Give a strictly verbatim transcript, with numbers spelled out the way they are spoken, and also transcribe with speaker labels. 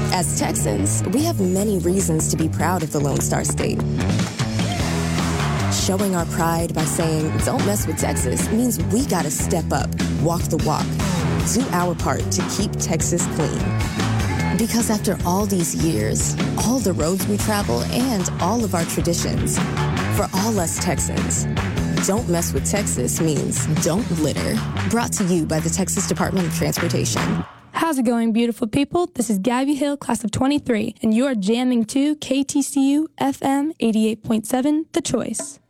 Speaker 1: As Texans, we have many reasons to be proud of the Lone Star State. Showing our pride by saying, don't mess with Texas, means we gotta step up, walk the walk, do our part to keep Texas clean. Because after all these years, all the roads we travel, and all of our traditions, for all us Texans, don't mess with Texas means don't litter. Brought to you by the Texas Department of Transportation.
Speaker 2: How's it going, beautiful people? This is Gabby Hill, class of twenty-three, and you are jamming to K T C U F M eighty-eight point seven, The Choice.